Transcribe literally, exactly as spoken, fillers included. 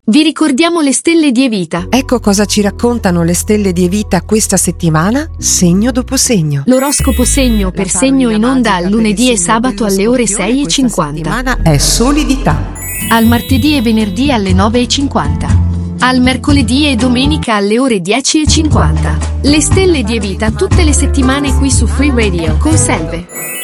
Vi ricordiamo le stelle di Evita. Ecco cosa ci raccontano le stelle di Evita questa settimana, segno dopo segno. L'oroscopo segno per segno in onda al lunedì e sabato alle ore sei e cinquanta. Questa settimana è solidità. Al martedì e venerdì alle nove e cinquanta. Al mercoledì e domenica alle ore dieci e cinquanta. Le stelle di Evita tutte le settimane qui su Free Radio con Selve.